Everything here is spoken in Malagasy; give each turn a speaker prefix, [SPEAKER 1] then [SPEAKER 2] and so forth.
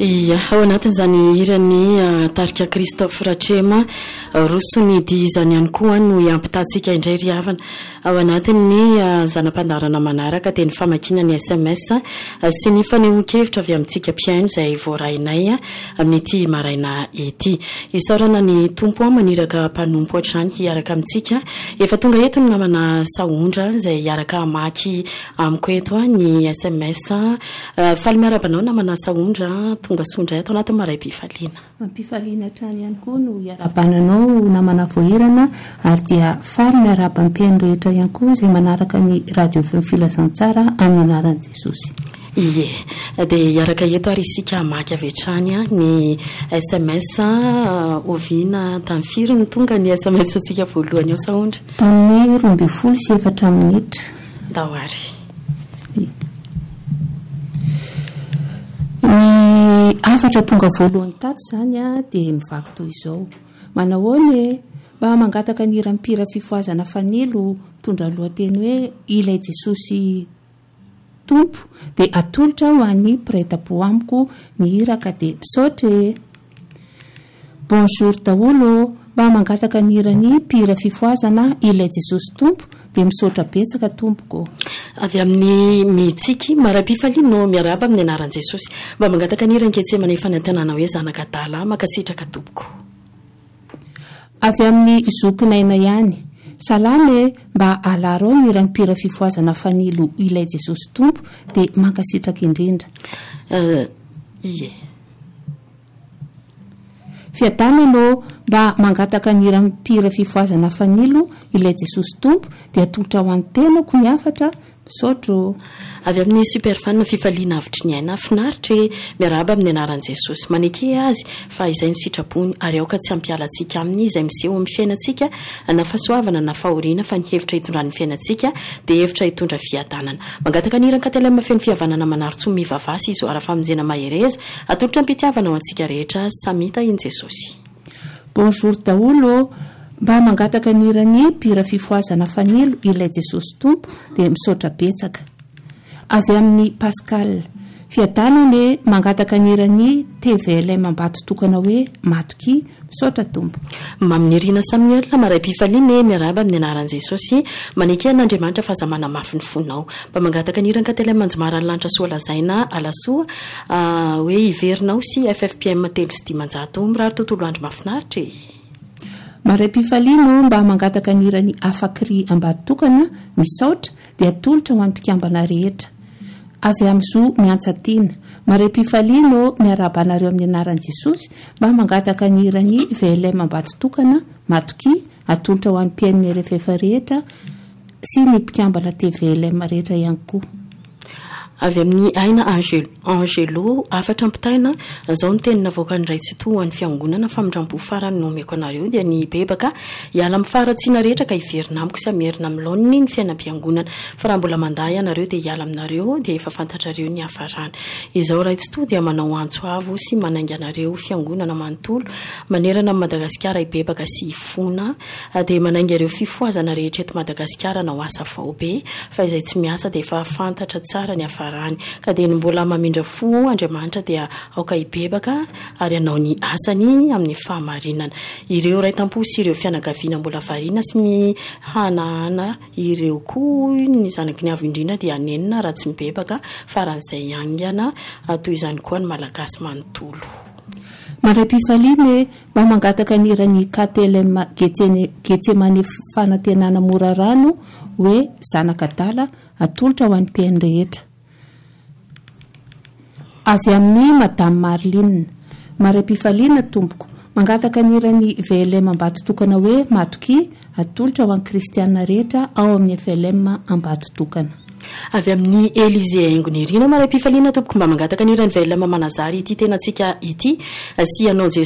[SPEAKER 1] Ao anatin'izany irany tarika Christophe Ratrema rosony dia izany ihany koa no iampitatsika indray ry havana ao anatin'ny zanam-pandarana manaraka dia ny famakiana ny SMS sy ny fanehoan-kevitra avy amintsika mpiaino izay voarainay amin'ity maraina ity isaorana ny tompo maniraka mpanompo hatrany hiaraka amintsika efa tonga eto ny namana Saondra izay hiaraka maky amiko eto ny SMS faly miarabanao namana Saondra tonga sondra eto anaty maray-pifaliana
[SPEAKER 2] Pifaliana trany ihany koa no iarabananao namana voahirana ary dia faly miaraba mpiaino rehetra ihany koa izay manaraka ny radio filazantsara amin'ny anaran'i Jesosy.
[SPEAKER 1] Ie, dia iaraka eto ary isika maky avy hatrany ny SMS oviana tamin'ny firy no tonga ny SMS antsika voalohany ao Saondra?
[SPEAKER 2] Tamin'ny 24 minitra.
[SPEAKER 1] Dahoary.
[SPEAKER 2] Ny afatra tonga voalohany tato izany dia mivaky toy izao. Manahoany mba mangataka ny rampira fifoazana fanilo tondra lohateny hoe ilay Jesosy tompo dia atolotra ho an'ny preta-po amiko ny hiraka dia misaotra bonjour daholo mba mangataka ny irany mpira fifoazana ilay Jesosy tompo dia misaotra betsaka tompoko.
[SPEAKER 1] Avy amin'ny mitsiky mara-pifaliana no miaraba amin'ny anaran'i Jesosy mba mangataka ny irany ketsemana fanantenana hoe zanaka dala makasitraka tompoko.
[SPEAKER 2] Avy amin'ny zokinaina ihany salame mba alarao ny irany mpira fifoazana fanilo ilay Jesosy tompo dia mankasitraka indrindra.
[SPEAKER 1] Ie.
[SPEAKER 2] Fiadanano mba mangataka ny irany mpira fifoazana fanilo ilay Jesosy tompo dia atolotra ho an'ny tenako ny afatra misaotro.
[SPEAKER 1] Avy amin'ny superfan fifaliana avitry ny aina finaritra miaraba amin'ny anaran'i Jesosy maneke azy fa izay ny sitrapony ary aoka tsy ampialantsika aminy izay miseho amin'ny fiainantsika na fahasoavana na fahoriana fa ny hevitra hitondran'ny fiainantsika dia hevitra hitondra fiadanana mangataka ny irany katela mafeno fihavanana manaritsy mivavasy izo ara-famonjena mahereza atolotra ampitiavana ho antsika rehetra samita in Jesosy.
[SPEAKER 2] Bonjour daholo mba mangataka ny irany mpira fifoazana fanilo ilay Jesosy tompo dia misaotra betsaka. Avy amin'ny Pascal fiadanany mangataka ny irany TVLM ambato tokana hoe matoky misaotra tompo.
[SPEAKER 1] Maminirina Samuel maray-pifaliana miaraba amin'ny anaran'i Jesosy maneke an'Andriamanitra fahazamana mafy ny fonao mba mangataka ny irany katela manjomarany lanitra soa lazaina alasoa hoe hiverinao sy FFPM 3 mirary tontolo andro mafinaritra.
[SPEAKER 2] Maray-pifaliana mba mangataka ny irany afakry ambato tokana misaotra dia atolotra ho an'ny mpikambana rehetra. Avy amin'izao miantsatiana maray-pifaliana miarabanareo amin'ny anaran'i Jesosy mba mangataka ny irany VLM ambato tokana matoky atolotra ho an'ny mpiaino RFF rehetra sy ny mpikambana TVLM rehetra ihany koa.
[SPEAKER 1] Avy amin'ny aina Angelo afatra ampitaina izao ny tenina avoakany iray tsy to an'ny fiangonana famindrampo farany no omeko anareo dia ny bebaka hiala amin'ny faratsiana rehetra ka hiverina amiko sy hamerina amin'ny laoniny ny fiainam-piangonana fa raha mbola mandahy ianareo dia hiala aminareo dia efa fantatrareo ny hafarana. Izao iray tsy to dia manao antso avo sy manainga anareo fiangonana manontolo manerana amin'ny Madagasikara ibebaka sy ifona dia manainga ireo fifoazana rehetra eto Madagasikara na ho asa vao be fa izay tsy miasa dia efa fantatra tsara ny hafarana ka dia mbola mamindra fo Andriamanitra dia aoka ibebaka ary anao ny asany amin'ny fahamarinana. Ireo ray tampo sy ireo fianakaviana mbola variana sy mihanahana ireo koa ny zanaky ny avo indrindra dia anenina raha tsy mibebaka faran'izay angana toy izany koa ny malagasy manontolo.
[SPEAKER 2] Maray-pifaliana mba mangataka ny irany KTLM Getsemane fanantenana mora rano hoe zanaka dala atolotra ho an'ny mpiaino rehetra. Avy amin'ny Madame Marline maray-pifaliana tompoko mangataka ny irany VLM ambato tokana hoe matoky atolotra ho an'ny kristiana rehetra ao amin'ny VLM ambato tokana.
[SPEAKER 1] Avy amin'ny Elize Aingonirina maray-pifaliana tompoko mba mangataka ny irany VLM Manazary ity tenantsika ity sy anao